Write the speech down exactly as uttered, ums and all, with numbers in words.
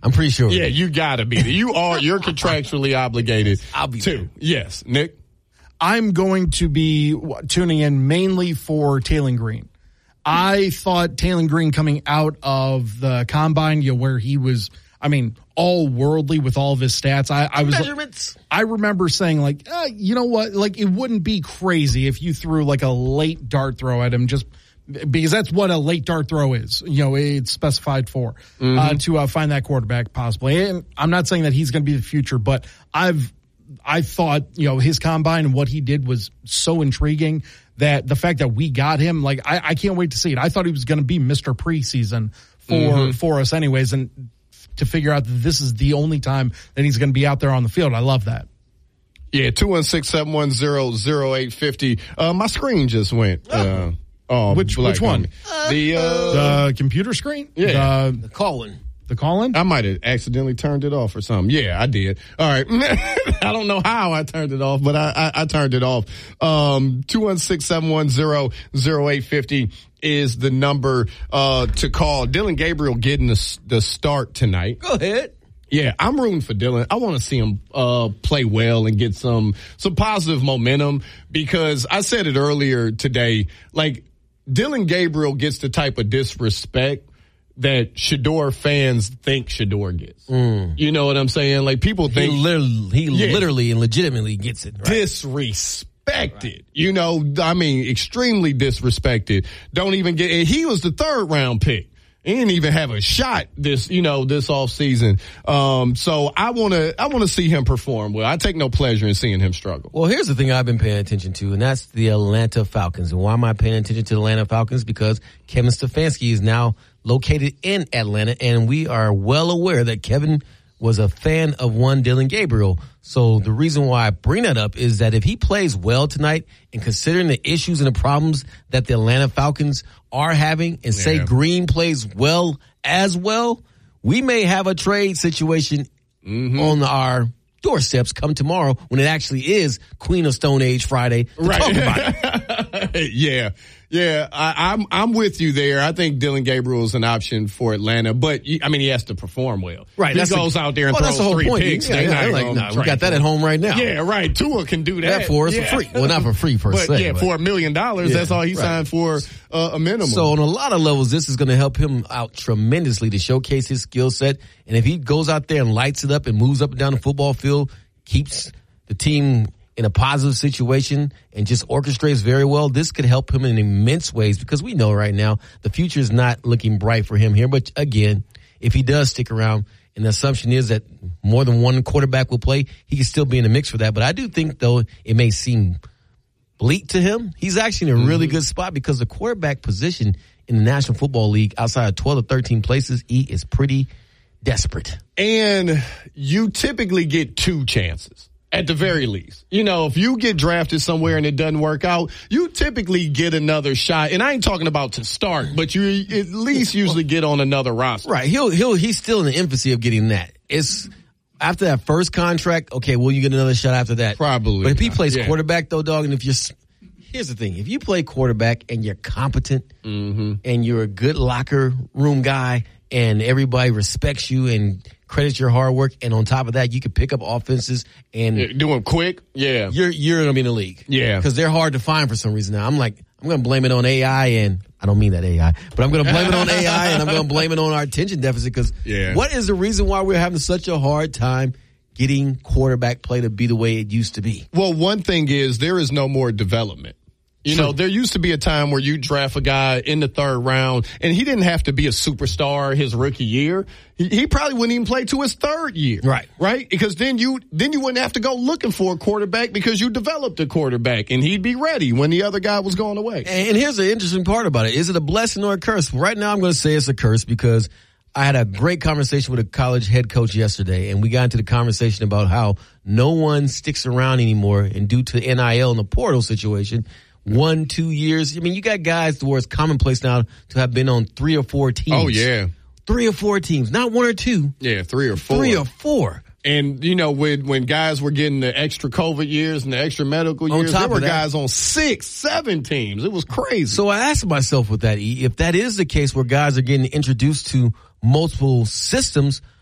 I'm pretty sure. Yeah, you got to be there. You are, you're contractually obligated I'll be to. there. Yes. Nick? I'm going to be tuning in mainly for Taylon Green. I thought Taylon Green coming out of the combine, you know, where he was, I mean, all worldly with all of his stats. I, I was, Measurements. I remember saying like, uh, you know what, like it wouldn't be crazy if you threw like a late dart throw at him, just because that's what a late dart throw is. You know, it's specified for mm-hmm. uh, to uh, find that quarterback possibly. And I'm not saying that he's going to be the future, but I've, I thought, you know, his combine and what he did was so intriguing that the fact that we got him, like, I, I can't wait to see it. I thought he was going to be Mister Preseason for, mm-hmm. for us anyways. And to figure out that this is the only time that he's going to be out there on the field. I love that. Yeah. two one six, seven one zero, zero eight five zero. Uh, my screen just went, uh, oh, which, which one? Uh, the, uh, the computer screen? Yeah. The, the call-in. The call-in? I might have accidentally turned it off or something. Yeah, I did. All right. I don't know how I turned it off, but I, I, I turned it off. Um, two one six, seven one zero, zero eight five zero is the number, uh, to call. Dillon Gabriel getting the, the start tonight. Go ahead. Yeah, I'm rooting for Dillon. I want to see him, uh, play well and get some, some positive momentum because I said it earlier today, like Dillon Gabriel gets the type of disrespect that Shedeur fans think Shedeur gets. Mm. You know what I'm saying? Like people think he literally, he yeah, literally and legitimately gets it. Right? Disrespected. Right. You know, Right. I mean, extremely disrespected. Don't even get, and he was the third round pick. He didn't even have a shot this, you know, this off season. Um, so I want to, I want to see him perform well. I take no pleasure in seeing him struggle. Well, here's the thing I've been paying attention to, and that's the Atlanta Falcons. And why am I paying attention to the Atlanta Falcons? Because Kevin Stefanski is now located in Atlanta, and we are well aware that Kevin was a fan of one Dillon Gabriel. So the reason why I bring that up is that if he plays well tonight, and considering the issues and the problems that the Atlanta Falcons are having, and say yeah. Green plays well as well, we may have a trade situation mm-hmm. on our doorsteps come tomorrow when it actually is Queen of Stone Age Friday to right. talk about it. yeah. Yeah, I, I'm I'm with you there. I think Dillon Gabriel is an option for Atlanta, but I mean he has to perform well. Right, he goes the, out there and well, throws that's the whole three point. picks. Yeah, yeah, like, nah, we got that at home right now. Yeah, right. Tua can do that. That for us yeah. for free. Well, not for free per but, se. Yeah, but for a million dollars, yeah, that's all he right. signed for uh, a minimum. So on a lot of levels, this is going to help him out tremendously to showcase his skill set. And if he goes out there and lights it up and moves up and down the football field, keeps the team in a positive situation and just orchestrates very well, this could help him in immense ways because we know right now the future is not looking bright for him here. But again, if he does stick around, and the assumption is that more than one quarterback will play, he can still be in the mix for that. But I do think, though, it may seem bleak to him. He's actually in a really mm-hmm. good spot because the quarterback position in the National Football League outside of twelve or thirteen places, he is pretty desperate. And you typically get two chances. At the very least, you know, if you get drafted somewhere and it doesn't work out, you typically get another shot. And I ain't talking about to start, but you at least usually get on another roster. Right. He'll, he'll, he's still in the infancy of getting that. It's after that first contract. Okay. Well, you get another shot after that. Probably. But if he plays yeah. quarterback though, dog, and if you're, here's the thing, if you play quarterback and you're competent mm-hmm. and you're a good locker room guy and everybody respects you and credits your hard work, and on top of that, you can pick up offenses and yeah, do them quick. Yeah, you're you're gonna be in the league. Yeah, because they're hard to find for some reason. Now I'm like, I'm gonna blame it on A I, and I don't mean that A I, but I'm gonna blame it on A I, and I'm gonna blame it on our attention deficit. Because yeah. what is the reason why we're having such a hard time getting quarterback play to be the way it used to be? Well, one thing is there is no more development. You know, there used to be a time where you draft a guy in the third round, and he didn't have to be a superstar his rookie year. He, he probably wouldn't even play to his third year. Right. Right? Because then you then you wouldn't have to go looking for a quarterback because you developed a quarterback, and he'd be ready when the other guy was going away. And here's the interesting part about it. Is it a blessing or a curse? Right now I'm going to say it's a curse because I had a great conversation with a college head coach yesterday, and we got into the conversation about how no one sticks around anymore, and due to N I L and the portal situation, one, two years. I mean, you got guys where it's commonplace now to have been on three or four teams. Oh, yeah. Three or four teams, not one or two. Yeah, three or four. Three or four. And, you know, when, when guys were getting the extra COVID years and the extra medical on years, top there were of that, guys on six, seven teams. It was crazy. So I asked myself with that, E, if that is the case where guys are getting introduced to multiple systems,